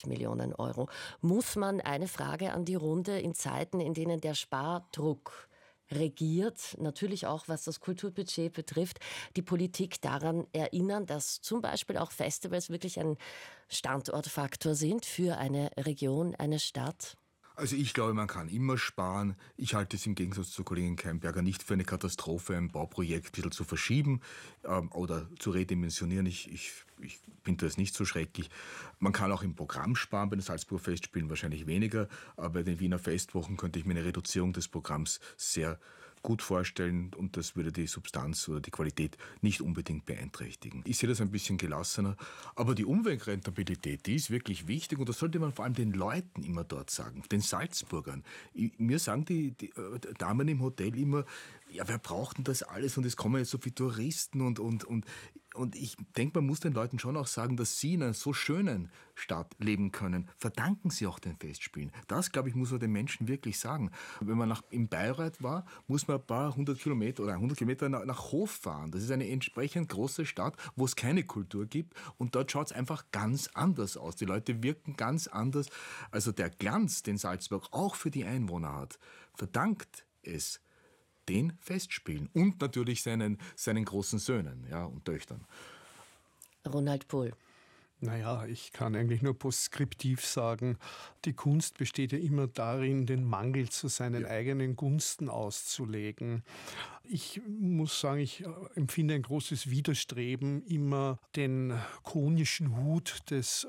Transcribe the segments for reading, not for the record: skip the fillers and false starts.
Millionen Euro. Muss man, eine Frage an die Runde, in Zeiten, in denen der Spardruck regiert, natürlich auch was das Kulturbudget betrifft, die Politik daran erinnern, dass zum Beispiel auch Festivals wirklich ein Standortfaktor sind für eine Region, eine Stadt? Also ich glaube, man kann immer sparen. Ich halte es im Gegensatz zur Kollegin Keimberger nicht für eine Katastrophe, ein Bauprojekt ein bisschen zu verschieben oder zu redimensionieren. Ich finde das nicht so schrecklich. Man kann auch im Programm sparen, bei den Salzburger Festspielen wahrscheinlich weniger, aber bei den Wiener Festwochen könnte ich mir eine Reduzierung des Programms sehr gut vorstellen und das würde die Substanz oder die Qualität nicht unbedingt beeinträchtigen. Ich sehe das ein bisschen gelassener, aber die Umweltrentabilität, die ist wirklich wichtig und das sollte man vor allem den Leuten immer dort sagen, den Salzburgern. Mir sagen die Damen im Hotel immer, ja, wer braucht denn das alles und es kommen jetzt so viele Touristen und ich denke, man muss den Leuten schon auch sagen, dass sie in einer so schönen Stadt leben können. Verdanken sie auch den Festspielen. Das, glaube ich, muss man den Menschen wirklich sagen. Wenn man im Bayreuth war, muss man ein paar 100 Kilometer nach Hof fahren. Das ist eine entsprechend große Stadt, wo es keine Kultur gibt. Und dort schaut es einfach ganz anders aus. Die Leute wirken ganz anders. Also der Glanz, den Salzburg auch für die Einwohner hat, verdankt es den Festspielen und natürlich seinen großen Söhnen, ja, und Töchtern. Ronald Pohl. Naja, ich kann eigentlich nur postskriptiv sagen, die Kunst besteht ja immer darin, den Mangel zu seinen eigenen Gunsten auszulegen. Ich muss sagen, ich empfinde ein großes Widerstreben, immer den konischen Hut des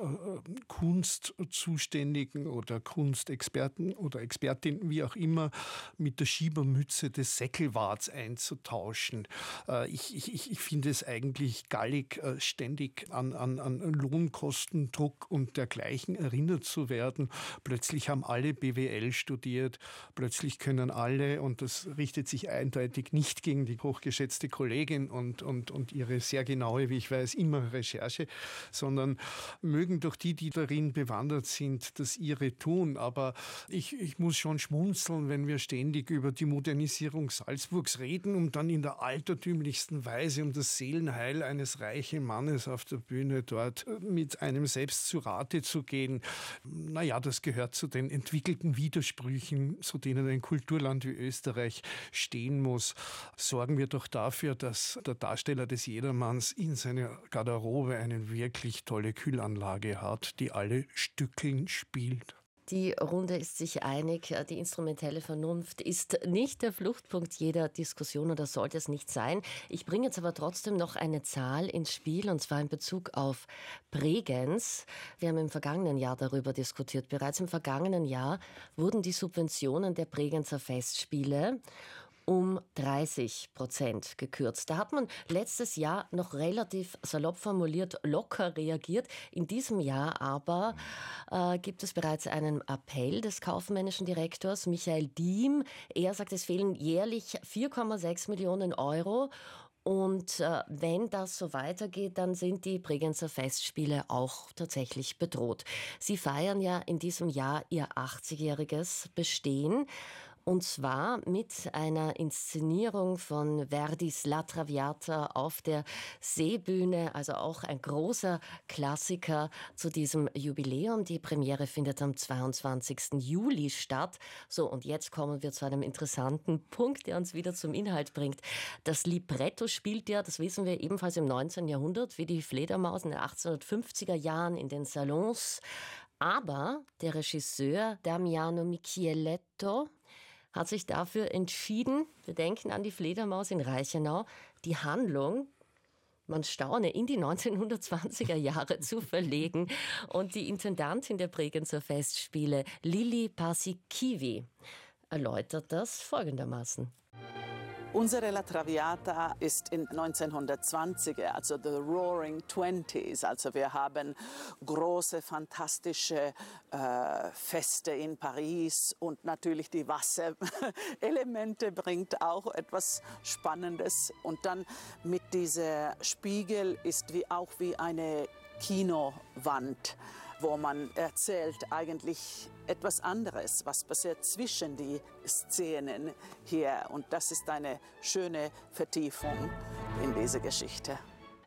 Kunstzuständigen oder Kunstexperten oder Expertin, wie auch immer, mit der Schiebermütze des Säckelwarts einzutauschen. Ich finde es eigentlich gallig, ständig an Lohnkostendruck und dergleichen erinnert zu werden. Plötzlich haben alle BWL studiert, plötzlich können alle, und das richtet sich eindeutig nicht gegen die hochgeschätzte Kollegin und ihre sehr genaue, wie ich weiß, immer Recherche, sondern mögen doch die darin bewandert sind, das ihre tun. Aber ich muss schon schmunzeln, wenn wir ständig über die Modernisierung Salzburgs reden, um dann in der altertümlichsten Weise um das Seelenheil eines reichen Mannes auf der Bühne dort mit einem selbst zu Rate zu gehen. Naja, das gehört zu den entwickelten Widersprüchen, zu denen ein Kulturland wie Österreich stehen muss. Sorgen wir doch dafür, dass der Darsteller des Jedermanns in seiner Garderobe eine wirklich tolle Kühlanlage hat, die alle Stückeln spielt. Die Runde ist sich einig, die instrumentelle Vernunft ist nicht der Fluchtpunkt jeder Diskussion oder sollte es nicht sein. Ich bringe jetzt aber trotzdem noch eine Zahl ins Spiel, und zwar in Bezug auf Bregenz. Wir haben im vergangenen Jahr darüber diskutiert. Bereits im vergangenen Jahr wurden die Subventionen der Bregenzer Festspiele um 30% gekürzt. Da hat man letztes Jahr noch relativ salopp formuliert locker reagiert. In diesem Jahr aber gibt es bereits einen Appell des kaufmännischen Direktors Michael Diem. Er sagt, es fehlen jährlich 4,6 Millionen Euro. Und wenn das so weitergeht, dann sind die Bregenzer Festspiele auch tatsächlich bedroht. Sie feiern ja in diesem Jahr ihr 80-jähriges Bestehen. Und zwar mit einer Inszenierung von Verdis La Traviata auf der Seebühne, also auch ein großer Klassiker zu diesem Jubiläum. Die Premiere findet am 22. Juli statt. So, und jetzt kommen wir zu einem interessanten Punkt, der uns wieder zum Inhalt bringt. Das Libretto spielt ja, das wissen wir, ebenfalls im 19. Jahrhundert, wie die Fledermaus in den 1850er Jahren in den Salons. Aber der Regisseur Damiano Micheletto hat sich dafür entschieden, wir denken an die Fledermaus in Reichenau, die Handlung, man staune, in die 1920er Jahre zu verlegen. Und die Intendantin der Bregenzer Festspiele, Lili Paasikivi, erläutert das folgendermaßen. Unsere La Traviata ist in 1920er, also the Roaring Twenties. Also wir haben große, fantastische Feste in Paris und natürlich die Wasserelemente bringt auch etwas Spannendes. Und dann mit dieser Spiegel ist auch wie eine Kinowand, wo man erzählt eigentlich etwas anderes, was passiert zwischen die Szenen hier. Und das ist eine schöne Vertiefung in diese Geschichte.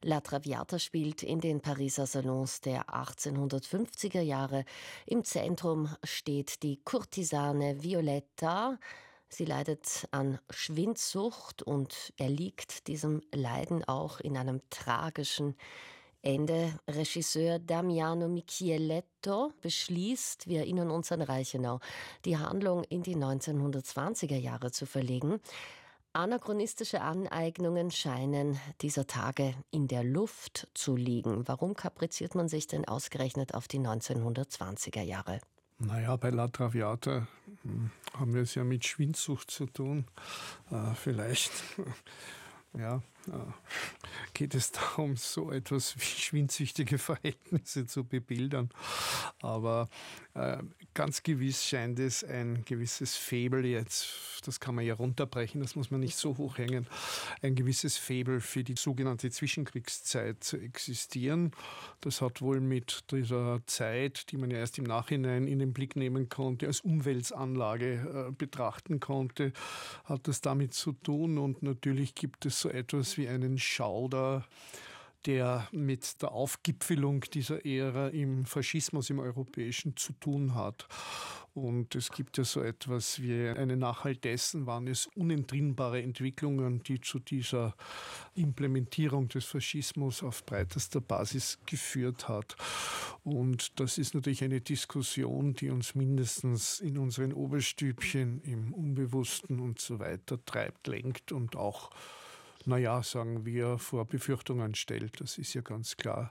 La Traviata spielt in den Pariser Salons der 1850er Jahre. Im Zentrum steht die Kurtisane Violetta. Sie leidet an Schwindsucht und erliegt diesem Leiden auch in einem tragischen Ende. Regisseur Damiano Micheletto beschließt, wir erinnern uns an Reichenau, die Handlung in die 1920er Jahre zu verlegen. Anachronistische Aneignungen scheinen dieser Tage in der Luft zu liegen. Warum kapriziert man sich denn ausgerechnet auf die 1920er Jahre? Naja, bei La Traviata haben wir es ja mit Schwindsucht zu tun. Vielleicht geht es darum, so etwas wie schwindsüchtige Verhältnisse zu bebildern. Aber ganz gewiss scheint es ein gewisses Faible jetzt, das kann man ja runterbrechen, das muss man nicht so hochhängen, ein gewisses Faible für die sogenannte Zwischenkriegszeit zu existieren. Das hat wohl mit dieser Zeit, die man ja erst im Nachhinein in den Blick nehmen konnte, als Umwälzanlage betrachten konnte, hat das damit zu tun. Und natürlich gibt es so etwas wie einen Schauder, der mit der Aufgipfelung dieser Ära im Faschismus im Europäischen zu tun hat. Und es gibt ja so etwas wie eine Nachhalt dessen, waren es unentrinnbare Entwicklungen, die zu dieser Implementierung des Faschismus auf breitester Basis geführt hat. Und das ist natürlich eine Diskussion, die uns mindestens in unseren Oberstübchen, im Unbewussten und so weiter treibt, lenkt und auch sagen wir, vor Befürchtungen stellt. Das ist ja ganz klar.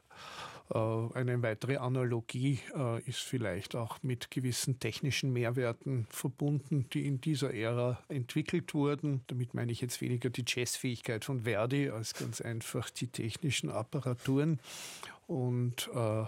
Eine weitere Analogie ist vielleicht auch mit gewissen technischen Mehrwerten verbunden, die in dieser Ära entwickelt wurden. Damit meine ich jetzt weniger die Jazzfähigkeit von Verdi als ganz einfach die technischen Apparaturen. Und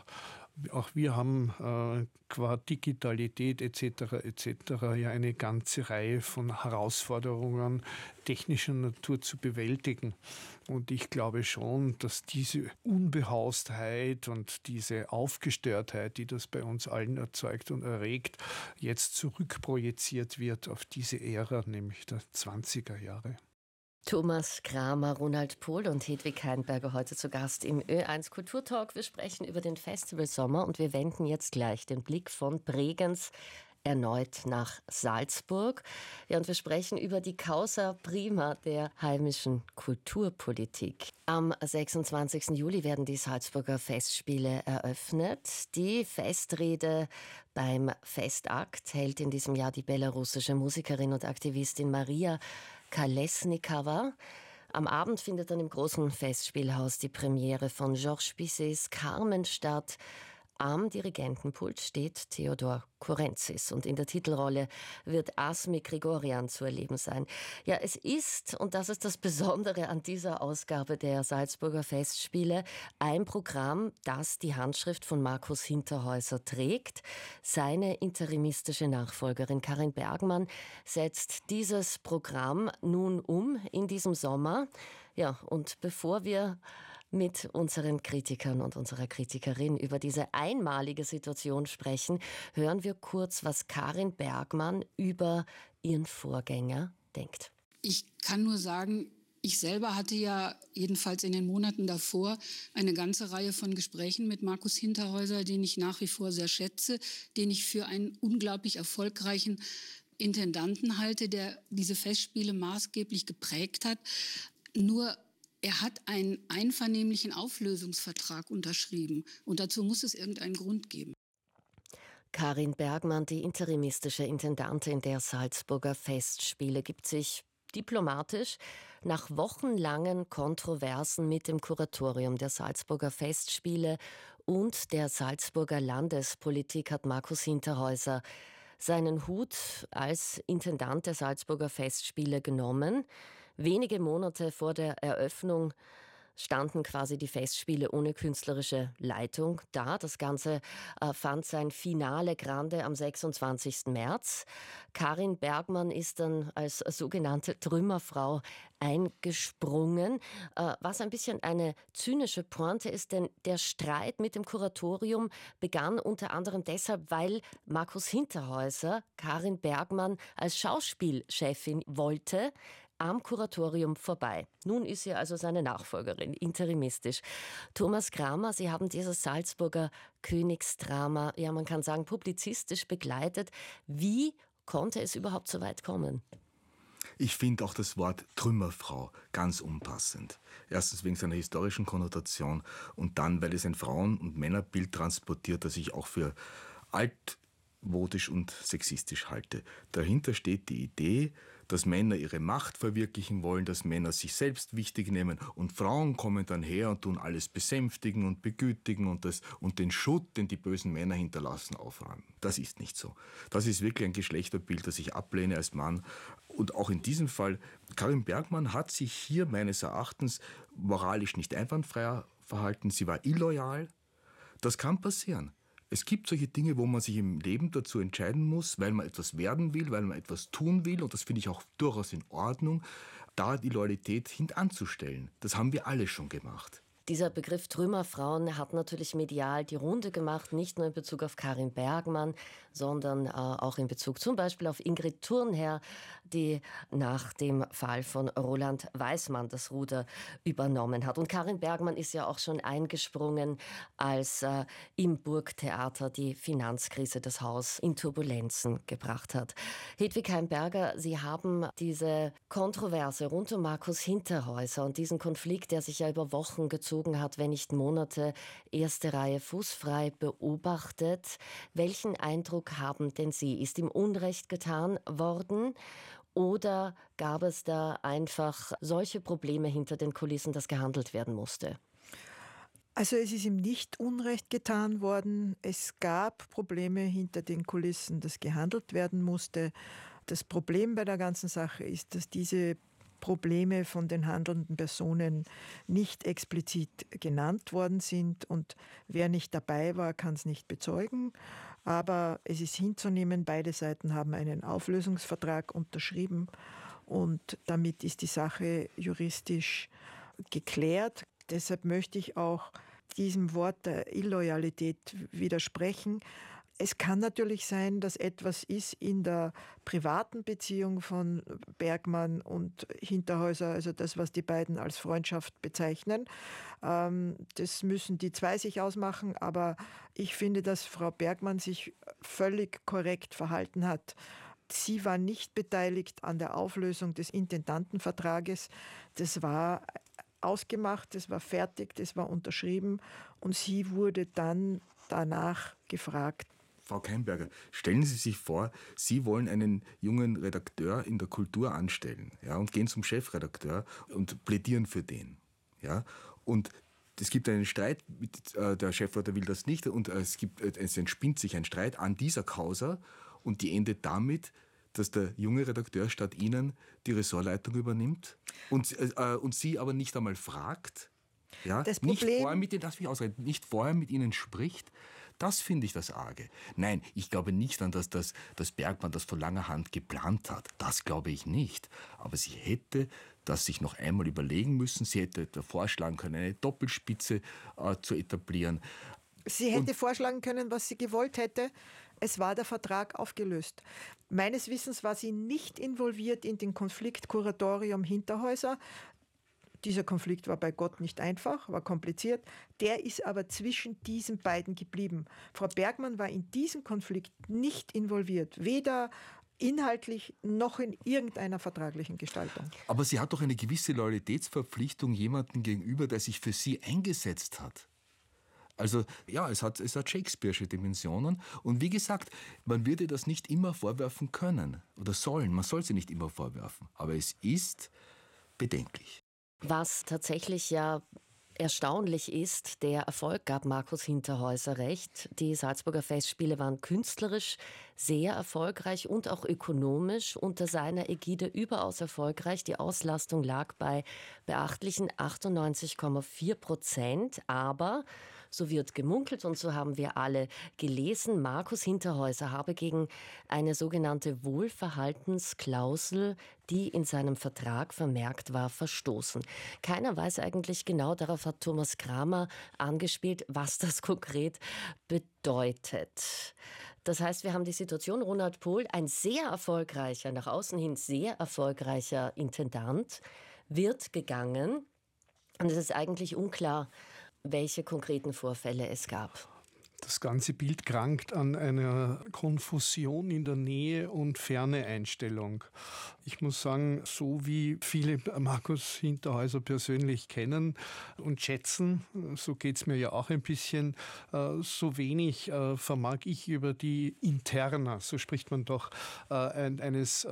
auch wir haben qua Digitalität etc. ja eine ganze Reihe von Herausforderungen technischer Natur zu bewältigen. Und ich glaube schon, dass diese Unbehaustheit und diese Aufgestörtheit, die das bei uns allen erzeugt und erregt, jetzt zurückprojiziert wird auf diese Ära, nämlich der 20er Jahre. Thomas Kramer, Ronald Pohl und Hedwig Heinberger heute zu Gast im Ö1 Kulturtalk. Wir sprechen über den Festivalsommer und wir wenden jetzt gleich den Blick von Bregenz erneut nach Salzburg. Ja, und wir sprechen über die Causa Prima der heimischen Kulturpolitik. Am 26. Juli werden die Salzburger Festspiele eröffnet. Die Festrede beim Festakt hält in diesem Jahr die belarussische Musikerin und Aktivistin Maria Kolesnikova. Am Abend findet dann im großen Festspielhaus die Premiere von Georges Bizets Carmen statt. Am Dirigentenpult steht Theodor Kurenzis und in der Titelrolle wird Asmi Grigorian zu erleben sein. Ja, es ist, und das ist das Besondere an dieser Ausgabe der Salzburger Festspiele, ein Programm, das die Handschrift von Markus Hinterhäuser trägt. Seine interimistische Nachfolgerin Karin Bergmann setzt dieses Programm nun um in diesem Sommer. Ja, und bevor wir mit unseren Kritikern und unserer Kritikerin über diese einmalige Situation sprechen, hören wir kurz, was Karin Bergmann über ihren Vorgänger denkt. Ich kann nur sagen, ich selber hatte ja jedenfalls in den Monaten davor eine ganze Reihe von Gesprächen mit Markus Hinterhäuser, den ich nach wie vor sehr schätze, den ich für einen unglaublich erfolgreichen Intendanten halte, der diese Festspiele maßgeblich geprägt hat. Nur er hat einen einvernehmlichen Auflösungsvertrag unterschrieben und dazu muss es irgendeinen Grund geben. Karin Bergmann, die interimistische Intendantin der Salzburger Festspiele, gibt sich diplomatisch nach wochenlangen Kontroversen mit dem Kuratorium der Salzburger Festspiele und der Salzburger Landespolitik hat Markus Hinterhäuser seinen Hut als Intendant der Salzburger Festspiele genommen. Wenige Monate vor der Eröffnung standen quasi die Festspiele ohne künstlerische Leitung da. Das Ganze fand sein Finale Grande am 26. März. Karin Bergmann ist dann als sogenannte Trümmerfrau eingesprungen, was ein bisschen eine zynische Pointe ist, denn der Streit mit dem Kuratorium begann unter anderem deshalb, weil Markus Hinterhäuser Karin Bergmann als Schauspielchefin wollte. am Kuratorium vorbei. Nun ist sie also seine Nachfolgerin, interimistisch. Thomas Kramer, Sie haben dieses Salzburger Königsdrama, ja man kann sagen, publizistisch begleitet. Wie konnte es überhaupt so weit kommen? Ich finde auch das Wort Trümmerfrau ganz unpassend. Erstens wegen seiner historischen Konnotation und dann, weil es ein Frauen- und Männerbild transportiert, das ich auch für altmodisch und sexistisch halte. Dahinter steht die Idee, dass Männer ihre Macht verwirklichen wollen, dass Männer sich selbst wichtig nehmen und Frauen kommen dann her und tun alles besänftigen und begütigen und den Schutt, den die bösen Männer hinterlassen, aufräumen. Das ist nicht so. Das ist wirklich ein Geschlechterbild, das ich ablehne als Mann. Und auch in diesem Fall, Karin Bergmann hat sich hier meines Erachtens moralisch nicht einwandfrei verhalten. Sie war illoyal. Das kann passieren. Es gibt solche Dinge, wo man sich im Leben dazu entscheiden muss, weil man etwas werden will, weil man etwas tun will. Und das finde ich auch durchaus in Ordnung, da die Loyalität hintanzustellen. Das haben wir alle schon gemacht. Dieser Begriff Trümmerfrauen hat natürlich medial die Runde gemacht, nicht nur in Bezug auf Karin Bergmann, sondern auch in Bezug zum Beispiel auf Ingrid Thurnherr, die nach dem Fall von Roland Weismann das Ruder übernommen hat. Und Karin Bergmann ist ja auch schon eingesprungen, als im Burgtheater die Finanzkrise das Haus in Turbulenzen gebracht hat. Hedwig Heimberger, Sie haben diese Kontroverse rund um Markus Hinterhäuser und diesen Konflikt, der sich ja über Wochen gezogen hat, wenn nicht Monate, erste Reihe fußfrei beobachtet. Welchen Eindruck haben denn Sie? Ist ihm Unrecht getan worden? Oder gab es da einfach solche Probleme hinter den Kulissen, dass gehandelt werden musste? Also es ist ihm nicht Unrecht getan worden. Es gab Probleme hinter den Kulissen, dass gehandelt werden musste. Das Problem bei der ganzen Sache ist, dass diese Probleme von den handelnden Personen nicht explizit genannt worden sind und wer nicht dabei war, kann es nicht bezeugen. Aber es ist hinzunehmen, beide Seiten haben einen Auflösungsvertrag unterschrieben und damit ist die Sache juristisch geklärt. Deshalb möchte ich auch diesem Wort der Illoyalität widersprechen. Es kann natürlich sein, dass etwas ist in der privaten Beziehung von Bergmann und Hinterhäuser, also das, was die beiden als Freundschaft bezeichnen. Das müssen die zwei sich ausmachen, aber ich finde, dass Frau Bergmann sich völlig korrekt verhalten hat. Sie war nicht beteiligt an der Auflösung des Intendantenvertrages. Das war ausgemacht, das war fertig, das war unterschrieben und sie wurde dann danach gefragt. Frau Keimberger, stellen Sie sich vor, Sie wollen einen jungen Redakteur in der Kultur anstellen, ja, und gehen zum Chefredakteur und plädieren für den. Ja, und es gibt einen Streit, der Chefredakteur will das nicht und es entspinnt sich ein Streit an dieser Causa und die endet damit, dass der junge Redakteur statt Ihnen die Ressortleitung übernimmt und Sie aber nicht einmal fragt, ja, das Problem, nicht vorher mit Ihnen spricht. Das finde ich das Arge. Nein, ich glaube nicht an, dass Bergmann das von langer Hand geplant hat. Das glaube ich nicht. Aber sie hätte das sich noch einmal überlegen müssen. Sie hätte vorschlagen können, eine Doppelspitze zu etablieren. Sie hätte vorschlagen können, was sie gewollt hätte. Es war der Vertrag aufgelöst. Meines Wissens war sie nicht involviert in den Konflikt Kuratorium Hinterhäuser. Dieser Konflikt war bei Gott nicht einfach, war kompliziert. Der ist aber zwischen diesen beiden geblieben. Frau Bergmann war in diesem Konflikt nicht involviert, weder inhaltlich noch in irgendeiner vertraglichen Gestaltung. Aber sie hat doch eine gewisse Loyalitätsverpflichtung jemandem gegenüber, der sich für sie eingesetzt hat. Also ja, es hat Shakespeare'sche Dimensionen. Und wie gesagt, man würde das nicht immer vorwerfen können oder sollen. Man soll sie nicht immer vorwerfen. Aber es ist bedenklich. Was tatsächlich ja erstaunlich ist, der Erfolg gab Markus Hinterhäuser recht. Die Salzburger Festspiele waren künstlerisch sehr erfolgreich und auch ökonomisch unter seiner Ägide überaus erfolgreich. Die Auslastung lag bei beachtlichen 98,4%. Aber so wird gemunkelt und so haben wir alle gelesen, Markus Hinterhäuser habe gegen eine sogenannte Wohlverhaltensklausel, die in seinem Vertrag vermerkt war, verstoßen. Keiner weiß eigentlich genau, darauf hat Thomas Kramer angespielt, was das konkret bedeutet. Das heißt, wir haben die Situation, Ronald Pohl, ein sehr erfolgreicher, nach außen hin sehr erfolgreicher Intendant, wird gegangen. Und es ist eigentlich unklar, welche konkreten Vorfälle es gab. Das ganze Bild krankt an einer Konfusion in der Nähe- und Ferne-Einstellung. Ich muss sagen, so wie viele Markus Hinterhäuser persönlich kennen und schätzen, so geht es mir ja auch ein bisschen, so wenig vermag ich über die Interna, so spricht man doch, eines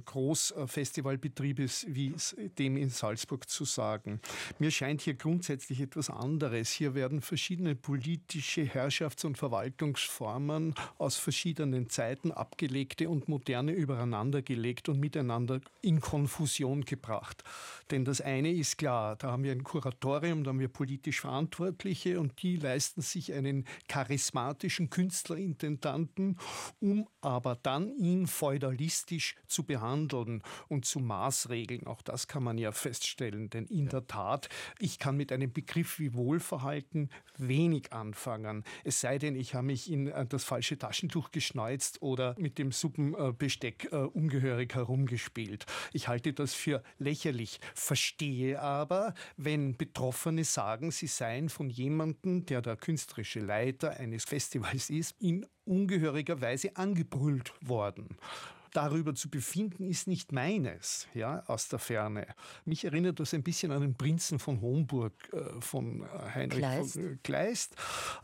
Großfestivalbetriebes wie dem in Salzburg zu sagen. Mir scheint hier grundsätzlich etwas anderes. Hier werden verschiedene politische Herrschafts- und Verwaltungsformen aus verschiedenen Zeiten, abgelegte und moderne, übereinandergelegt und miteinander in Konfusion gebracht. Denn das eine ist klar, da haben wir ein Kuratorium, da haben wir politisch Verantwortliche und die leisten sich einen charismatischen Künstlerintendanten, um aber dann ihn feudalistisch zu behandeln und zu maßregeln. Auch das kann man ja feststellen, denn in der Tat, ich kann mit einem Begriff wie Wohlverhalten wenig anfangen. Es sei denn, ich habe mich in das falsche Taschentuch geschneuzt oder mit dem Suppenbesteck ungehörig herumgespielt. Ich halte das für lächerlich, verstehe aber, wenn Betroffene sagen, sie seien von jemandem, der der künstlerische Leiter eines Festivals ist, in ungehöriger Weise angebrüllt worden. Darüber zu befinden, ist nicht meines, ja, aus der Ferne. Mich erinnert das ein bisschen an den Prinzen von Homburg von Heinrich Kleist. von Kleist,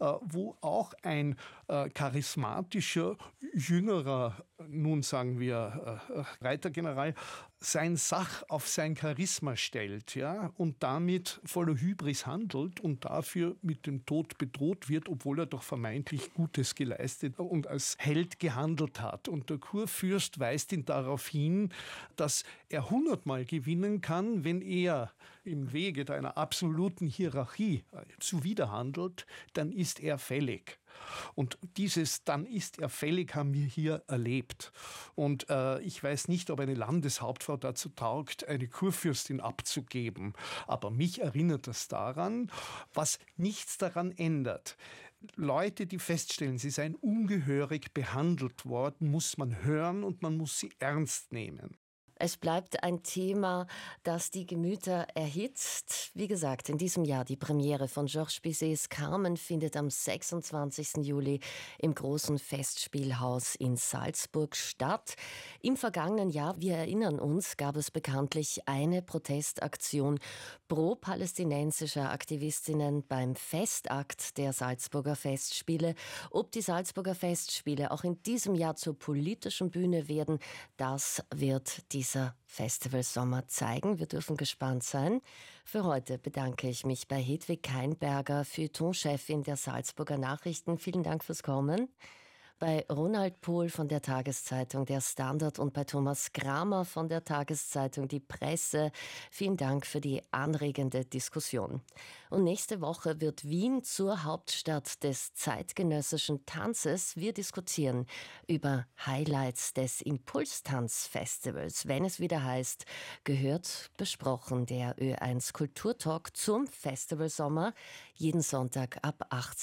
wo auch ein charismatischer, jüngerer, nun sagen wir Reitergeneral, sein Sach auf sein Charisma stellt, ja, und damit voller Hybris handelt und dafür mit dem Tod bedroht wird, obwohl er doch vermeintlich Gutes geleistet und als Held gehandelt hat. Und der Kurfürst weist ihn darauf hin, dass er 100-mal gewinnen kann, wenn er im Wege einer absoluten Hierarchie zuwiderhandelt, dann ist er fällig. Und dieses "dann ist er fällig" haben wir hier erlebt. Und ich weiß nicht, ob eine Landeshauptfrau dazu taugt, eine Kurfürstin abzugeben. Aber mich erinnert das daran, was nichts daran ändert. Leute, die feststellen, sie seien ungehörig behandelt worden, muss man hören und man muss sie ernst nehmen. Es bleibt ein Thema, das die Gemüter erhitzt. Wie gesagt, in diesem Jahr die Premiere von Georges Bizets Carmen findet am 26. Juli im großen Festspielhaus in Salzburg statt. Im vergangenen Jahr, wir erinnern uns, gab es bekanntlich eine Protestaktion pro-palästinensischer Aktivistinnen beim Festakt der Salzburger Festspiele. Ob die Salzburger Festspiele auch in diesem Jahr zur politischen Bühne werden, das wird dieser Festivalsommer zeigen. Wir dürfen gespannt sein. Für heute bedanke ich mich bei Hedwig Keinberger, Feuilleton-Chefin der Salzburger Nachrichten. Vielen Dank fürs Kommen. Bei Ronald Pohl von der Tageszeitung Der Standard und bei Thomas Kramer von der Tageszeitung Die Presse. Vielen Dank für die anregende Diskussion. Und nächste Woche wird Wien zur Hauptstadt des zeitgenössischen Tanzes. Wir diskutieren über Highlights des Impulstanz-Festivals. Wenn es wieder heißt, gehört besprochen, der Ö1 Kulturtalk zum Festivalsommer. Jeden Sonntag ab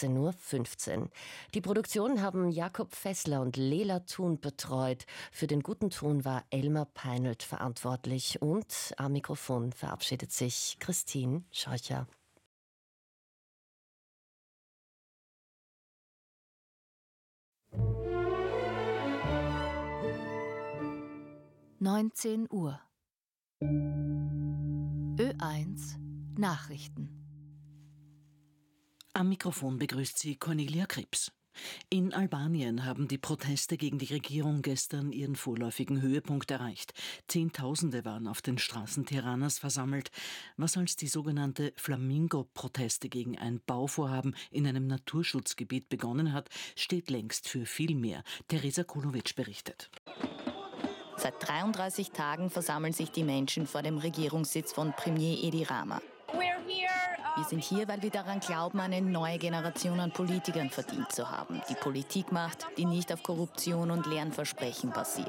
18.15 Uhr. Die Produktion haben Jakob Fessler und Lela Thun betreut. Für den guten Ton war Elmar Peinelt verantwortlich und am Mikrofon verabschiedet sich Christine Scheucher. Uhr. Ö1 Nachrichten. Am Mikrofon begrüßt sie Cornelia Krebs. In Albanien haben die Proteste gegen die Regierung gestern ihren vorläufigen Höhepunkt erreicht. Zehntausende waren auf den Straßen Tiranas versammelt, was als die sogenannte Flamingo-Proteste gegen ein Bauvorhaben in einem Naturschutzgebiet begonnen hat, steht längst für viel mehr. Teresa Kulovic berichtet. Seit 33 Tagen versammeln sich die Menschen vor dem Regierungssitz von Premier Edi Rama. Wir sind hier, weil wir daran glauben, eine neue Generation an Politikern verdient zu haben, die Politik macht, die nicht auf Korruption und leeren Versprechen basiert.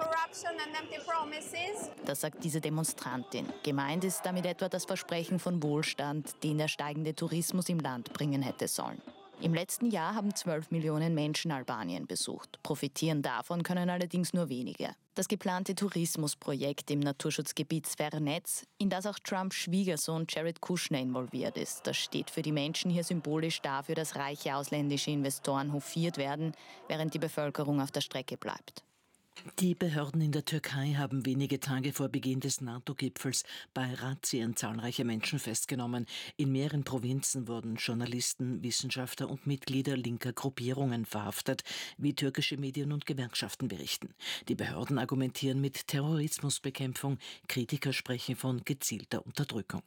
Das sagt diese Demonstrantin. Gemeint ist damit etwa das Versprechen von Wohlstand, den der steigende Tourismus im Land bringen hätte sollen. Im letzten Jahr haben 12 Millionen Menschen Albanien besucht. Profitieren davon können allerdings nur wenige. Das geplante Tourismusprojekt im Naturschutzgebiet Zvernetz, in das auch Trumps Schwiegersohn Jared Kushner involviert ist, das steht für die Menschen hier symbolisch dafür, dass reiche ausländische Investoren hofiert werden, während die Bevölkerung auf der Strecke bleibt. Die Behörden in der Türkei haben wenige Tage vor Beginn des NATO-Gipfels bei Razzien zahlreiche Menschen festgenommen. In mehreren Provinzen wurden Journalisten, Wissenschaftler und Mitglieder linker Gruppierungen verhaftet, wie türkische Medien und Gewerkschaften berichten. Die Behörden argumentieren mit Terrorismusbekämpfung, Kritiker sprechen von gezielter Unterdrückung.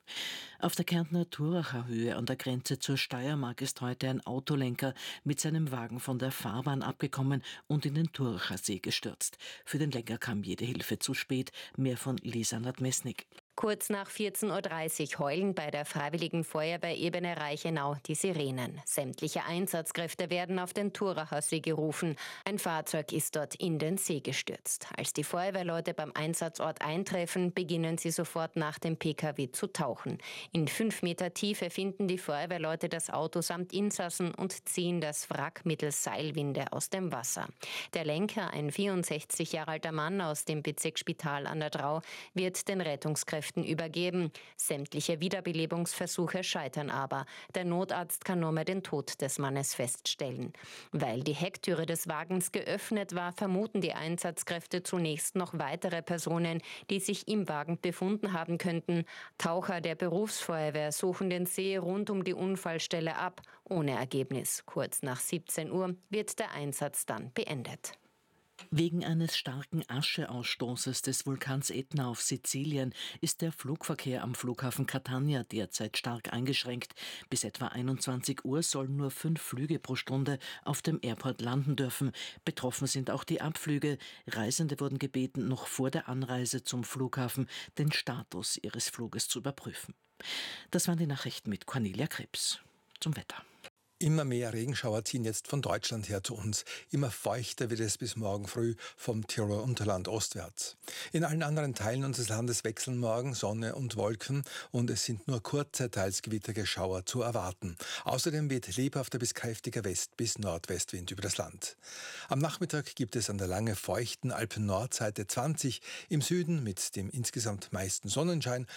Auf der Kärntner Thuracher Höhe an der Grenze zur Steiermark ist heute ein Autolenker mit seinem Wagen von der Fahrbahn abgekommen und in den Thuracher See gestürzt. Für den Lenker kam jede Hilfe zu spät. Mehr von Lisa Nadmesnik. Kurz nach 14.30 Uhr heulen bei der Freiwilligen Feuerwehr Ebene Reichenau die Sirenen. Sämtliche Einsatzkräfte werden auf den Thuracher See gerufen. Ein Fahrzeug ist dort in den See gestürzt. Als die Feuerwehrleute beim Einsatzort eintreffen, beginnen sie sofort nach dem PKW zu tauchen. In 5 Meter Tiefe finden die Feuerwehrleute das Auto samt Insassen und ziehen das Wrack mittels Seilwinde aus dem Wasser. Der Lenker, ein 64 Jahre alter Mann aus dem Bezirksspital an der Drau, wird den Rettungskräften übergeben. Sämtliche Wiederbelebungsversuche scheitern aber. Der Notarzt kann nur mehr den Tod des Mannes feststellen. Weil die Hecktüre des Wagens geöffnet war, vermuten die Einsatzkräfte zunächst noch weitere Personen, die sich im Wagen befunden haben könnten. Taucher der Berufsfeuerwehr suchen den See rund um die Unfallstelle ab, ohne Ergebnis. Kurz nach 17 Uhr wird der Einsatz dann beendet. Wegen eines starken Ascheausstoßes des Vulkans Ätna auf Sizilien ist der Flugverkehr am Flughafen Catania derzeit stark eingeschränkt. Bis etwa 21 Uhr sollen nur 5 Flüge pro Stunde auf dem Airport landen dürfen. Betroffen sind auch die Abflüge. Reisende wurden gebeten, noch vor der Anreise zum Flughafen den Status ihres Fluges zu überprüfen. Das waren die Nachrichten mit Cornelia Krebs. Zum Wetter. Immer mehr Regenschauer ziehen jetzt von Deutschland her zu uns. Immer feuchter wird es bis morgen früh vom Tiroler Unterland ostwärts. In allen anderen Teilen unseres Landes wechseln morgen Sonne und Wolken und es sind nur kurze, teils gewittrige Schauer zu erwarten. Außerdem weht lebhafter bis kräftiger West- bis Nordwestwind über das Land. Am Nachmittag gibt es an der lange feuchten Alpen-Nordseite 20, im Süden mit dem insgesamt meisten Sonnenschein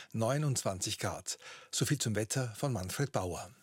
29 Grad. Soviel zum Wetter von Manfred Bauer.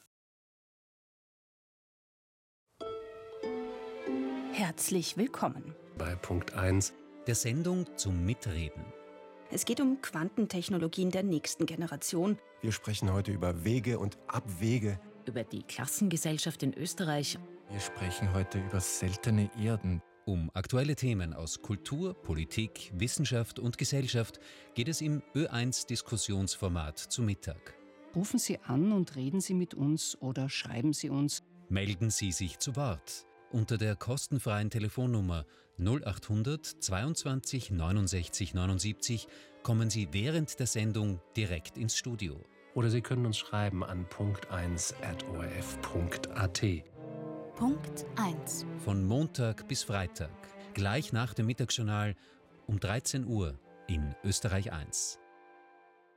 Herzlich willkommen bei Punkt 1 der Sendung zum Mitreden. Es geht um Quantentechnologien der nächsten Generation. Wir sprechen heute über Wege und Abwege. Über die Klassengesellschaft in Österreich. Wir sprechen heute über seltene Erden. Um aktuelle Themen aus Kultur, Politik, Wissenschaft und Gesellschaft geht es im Ö1-Diskussionsformat zu Mittag. Rufen Sie an und reden Sie mit uns oder schreiben Sie uns. Melden Sie sich zu Wort. Unter der kostenfreien Telefonnummer 0800 22 69 79 kommen Sie während der Sendung direkt ins Studio. Oder Sie können uns schreiben an punkt1@orf.at. Punkt 1. Von Montag bis Freitag, gleich nach dem Mittagsjournal um 13 Uhr in Österreich 1.